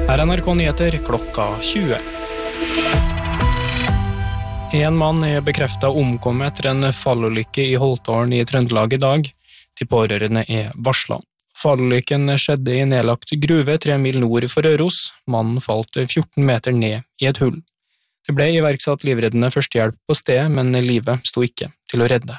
Her er NRK Nyheter klokka 20. En mann er bekreftet omkommet etter en fallulykke i Holtålen i Trøndelag i dag. De pårørende er varslet. Fallulykken skjedde i nedlagt gruve 3 mil nord for Røros. Mannen falt 14 meter ned i et hull. Det ble iverksatt livreddende førstehjelp på stedet, men livet sto ikke til å redde.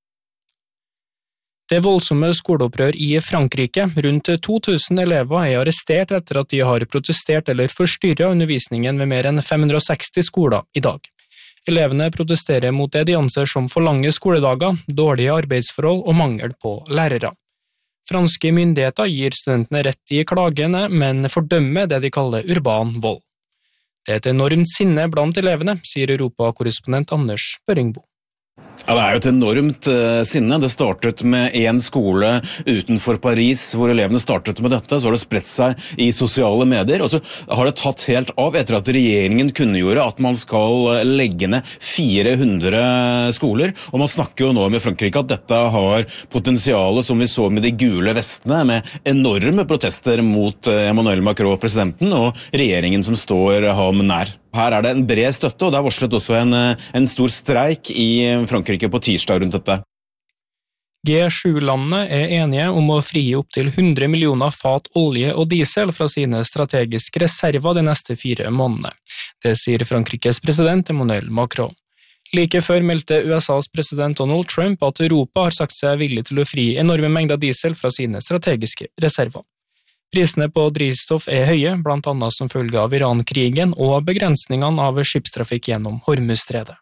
Det voldsomme skoleopprør i Frankrike. Rundt 2000 elever er arrestert etter at de har protestert eller forstyrret undervisningen ved mer enn 560 skoler i dag. Elevene protesterer mot det de anser som for lange skoledager, dårlige arbeidsforhold og mangel på lærere. Franske myndigheter gir studentene rett i klagene, men fordømmer det de kaller urban vold. Det er et enormt sinne blant elevene, sier Europa-korrespondent Anders Børingbo. Ja, det er jo et enormt sinne. Det startet med en skole utenfor Paris, hvor elevene startet med dette, så har det spredt seg i sosiale medier, og så har det tatt helt av etter at regjeringen kunngjorde at man skal legge ned 400 skoler, og man snakker jo nå med Frankrike at dette har potensialet som vi så med de gule vestene, med enorme protester mot Emmanuel Macron, presidenten, og regjeringen som står ham nær. Her er det en bred støtte, og det er varslet også en stor streik i Frankrike på tirsdag rundt dette. G7-landene er enige om å frigi opp til 100 millioner fat olje og diesel fra sine strategiske reserver de neste 4 månedene. Det sier Frankrikes president Emmanuel Macron. Like før meldte USAs president Donald Trump at Europa har sagt seg villig til å fri enorme mengder diesel fra sine strategiske reserver. Prisene på drivstoff er høye, blant annet som følge av Iran-krigen og begrensningene av skipstrafikk gjennom Hormuzstredet.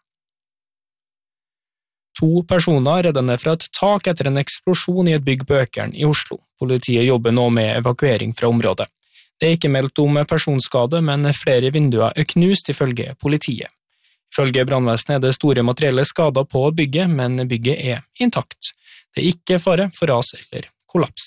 2 personer reddet ned fra et tak etter en eksplosjon i et bygg på Økern i Oslo. Politiet jobber nå med evakuering fra området. Det er ikke meldt om personskade, men flere vinduer er knust ifølge politiet. Ifølge brannvesenet er det store materielle skader på bygget, men bygget er intakt. Det er ikke fare for ras eller kollaps.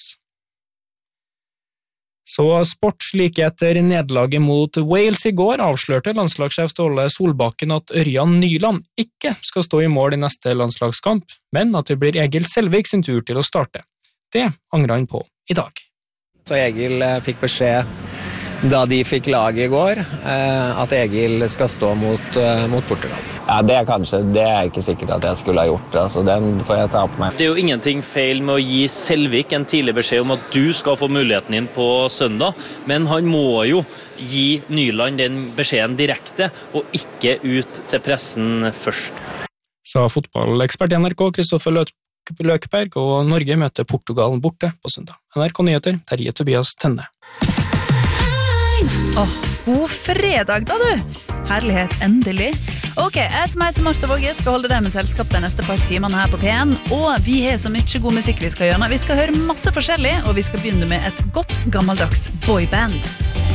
Så sport. Like etter nederlaget mot Wales i går avslørte landslagssjef Ståle Solbakken at Ørjan Nyland ikke skal stå i mål i neste landslagskamp, men at det blir Egil Selvik sin tur til å starte. Det angrer han på i dag. Så Egil fikk beskjed da de fikk lag i går, at Egil skal stå mot Portugal. Ja, det er ikke sikkert at jeg skulle ha gjort det, så den får jeg ta på meg. Det er jo ingenting feil med å gi Selvik en tidlig beskjed om at du skal få muligheten din på søndag, men han må jo gi Nyland den beskjeden direkte, og ikke ut til pressen først. Sa fotballekspert i NRK Kristoffer Løkberg, og Norge møter Portugal borte på søndag. NRK Nyheter, Terje Tobias Tønne. God fredag da du! Herlighet, endelig. Ok, jeg som heter Martha Våge skal holde deg med selskap de neste par timene her på P1, og vi har så mye god musikk vi skal gjøre. Vi skal høre masse forskjellig, og vi skal begynne med et godt gammeldags boyband.